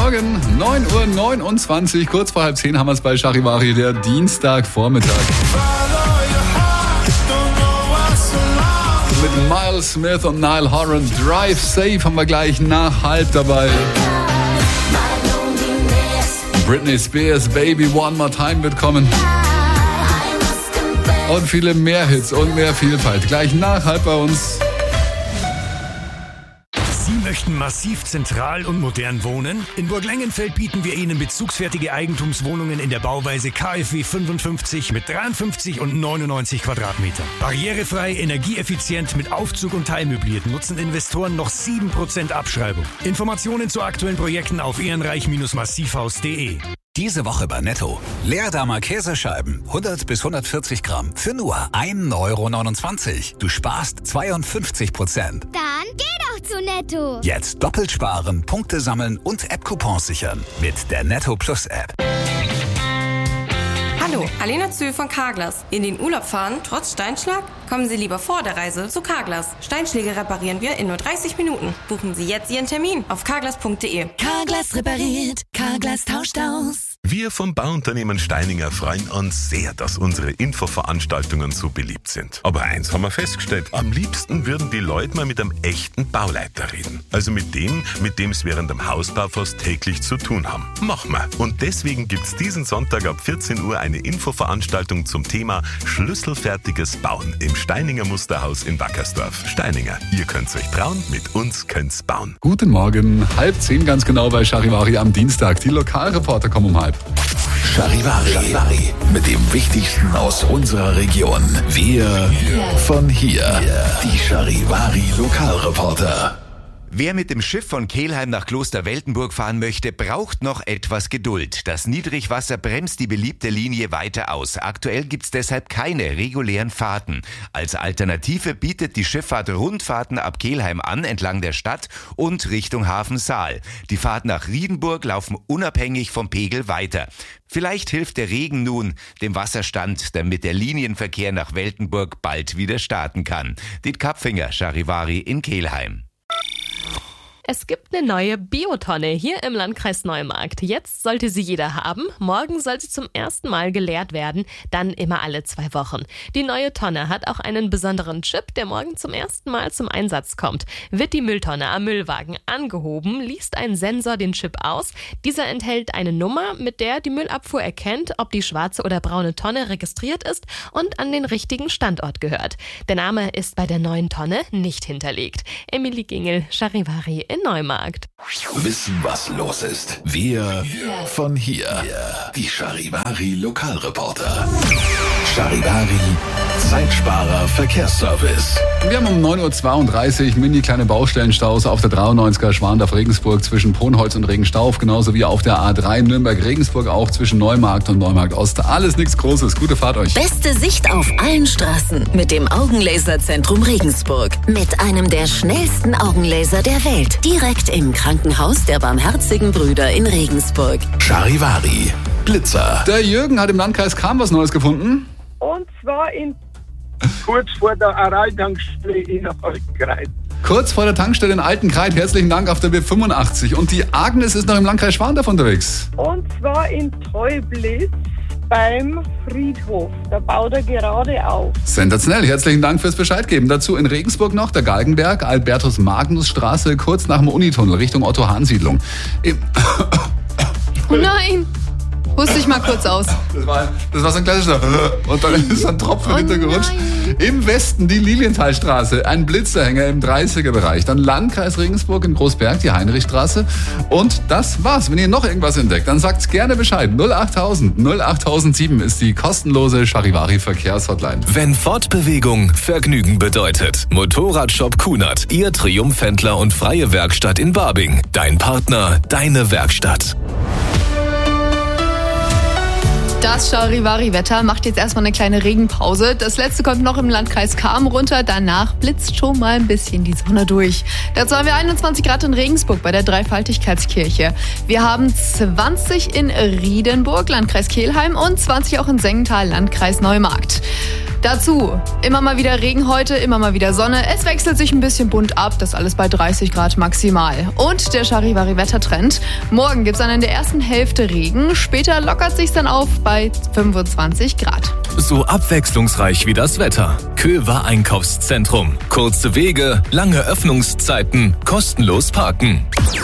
Morgen, 9:29 Uhr, kurz vor 9:30 haben wir es bei Charivari, der Dienstagvormittag. Mit Miles Smith und Niall Horan, Drive Safe haben wir gleich nach 9:30 dabei. Britney Spears, Baby One More Time wird kommen. Und viele mehr Hits und mehr Vielfalt. Gleich nach 9:30 bei uns. Sie möchten massiv zentral und modern wohnen? In Burglengenfeld bieten wir Ihnen bezugsfertige Eigentumswohnungen in der Bauweise KfW 55 mit 53 und 99 Quadratmetern. Barrierefrei, energieeffizient, mit Aufzug und teilmöbliert nutzen Investoren noch 7% Abschreibung. Informationen zu aktuellen Projekten auf ehrenreich-massivhaus.de. Diese Woche bei Netto. Leerdammer Käsescheiben, 100 bis 140 Gramm, für nur 1,29 €. Du sparst 52%. Dann geh doch zu Netto. Jetzt doppelt sparen, Punkte sammeln und App-Coupons sichern. Mit der Netto Plus App. Hallo, Alena Zühl von Carglass. In den Urlaub fahren, trotz Steinschlag? Kommen Sie lieber vor der Reise zu Carglass. Steinschläge reparieren wir in nur 30 Minuten. Buchen Sie jetzt Ihren Termin auf carglass.de. Carglass repariert, Carglass tauscht aus. Wir vom Bauunternehmen Steininger freuen uns sehr, dass unsere Infoveranstaltungen so beliebt sind. Aber eins haben wir festgestellt, am liebsten würden die Leute mal mit einem echten Bauleiter reden. Also mit dem es während dem Hausbau fast täglich zu tun haben. Machen wir. Und deswegen gibt's diesen Sonntag ab 14 Uhr eine Infoveranstaltung zum Thema schlüsselfertiges Bauen im Steininger Musterhaus in Wackersdorf. Steininger, ihr könnt's euch trauen, mit uns könnt's bauen. Guten Morgen, 9:30 ganz genau bei Charivari am Dienstag. Die Lokalreporter kommen um 9:30. Charivari. Mit dem Wichtigsten aus unserer Region. Wir von hier. Die Charivari Lokalreporter. Wer mit dem Schiff von Kelheim nach Kloster Weltenburg fahren möchte, braucht noch etwas Geduld. Das Niedrigwasser bremst die beliebte Linie weiter aus. Aktuell gibt's deshalb keine regulären Fahrten. Als Alternative bietet die Schifffahrt Rundfahrten ab Kelheim an, entlang der Stadt und Richtung Hafen Saal. Die Fahrten nach Riedenburg laufen unabhängig vom Pegel weiter. Vielleicht hilft der Regen nun dem Wasserstand, damit der Linienverkehr nach Weltenburg bald wieder starten kann. Diet Kapfinger, Charivari in Kelheim. Es gibt eine neue Biotonne hier im Landkreis Neumarkt. Jetzt sollte sie jeder haben. Morgen soll sie zum ersten Mal geleert werden, dann immer alle 2 Wochen. Die neue Tonne hat auch einen besonderen Chip, der morgen zum ersten Mal zum Einsatz kommt. Wird die Mülltonne am Müllwagen angehoben, liest ein Sensor den Chip aus. Dieser enthält eine Nummer, mit der die Müllabfuhr erkennt, ob die schwarze oder braune Tonne registriert ist und an den richtigen Standort gehört. Der Name ist bei der neuen Tonne nicht hinterlegt. Emily Gingel, Charivari in Neumarkt. Wissen, was los ist. Wir von hier. Die Charivari Lokalreporter. Charivari Zeitsparer Verkehrsservice. Wir haben um 9:32 Uhr mini kleine Baustellenstaus auf der 93er Schwandorf-Regensburg zwischen Ponholz und Regenstauf, genauso wie auf der A3 Nürnberg-Regensburg auch zwischen Neumarkt und Neumarkt-Ost. Alles nichts Großes. Gute Fahrt euch. Beste Sicht auf allen Straßen mit dem Augenlaserzentrum Regensburg. Mit einem der schnellsten Augenlaser der Welt. Direkt im Krankenhaus der Barmherzigen Brüder in Regensburg. Charivari Blitzer. Der Jürgen hat im Landkreis Cham was Neues gefunden. Und zwar kurz vor der Araltankstelle in Altenkreid. Kurz vor der Tankstelle in Altenkreid. Herzlichen Dank auf der B85. Und die Agnes ist noch im Landkreis Schwandorf unterwegs. Und zwar in Teublitz beim Friedhof. Da baut er gerade auf. Sensationell. Herzlichen Dank fürs Bescheid geben. Dazu in Regensburg noch der Galgenberg, Albertus-Magnus-Straße, kurz nach dem Unitunnel Richtung Otto-Hahn-Siedlung. Oh nein! Huste ich mal kurz aus. Das war so ein klassischer und dann ist ein Tropfen hintergerutscht. Im Westen die Lilienthalstraße, ein Blitzerhänger im 30er-Bereich. Dann Landkreis Regensburg in Großberg, die Heinrichstraße. Und das war's. Wenn ihr noch irgendwas entdeckt, dann sagt's gerne Bescheid. 08000 08007 ist die kostenlose Charivari-Verkehrshotline. Wenn Fortbewegung Vergnügen bedeutet. Motorradshop Kunert, Ihr Triumphhändler und freie Werkstatt in Barbing. Dein Partner, deine Werkstatt. Das Charivari-Wetter macht jetzt erstmal eine kleine Regenpause. Das letzte kommt noch im Landkreis Cham runter. Danach blitzt schon mal ein bisschen die Sonne durch. Dazu haben wir 21 Grad in Regensburg bei der Dreifaltigkeitskirche. Wir haben 20 in Riedenburg, Landkreis Kelheim und 20 auch in Sengenthal, Landkreis Neumarkt. Dazu immer mal wieder Regen heute, immer mal wieder Sonne. Es wechselt sich ein bisschen bunt ab, das alles bei 30 Grad maximal. Und der Charivari-Wettertrend. Morgen gibt es dann in der ersten Hälfte Regen, später lockert sich's dann auf bei 25 Grad. So abwechslungsreich wie das Wetter. Köver Einkaufszentrum. Kurze Wege, lange Öffnungszeiten, kostenlos parken.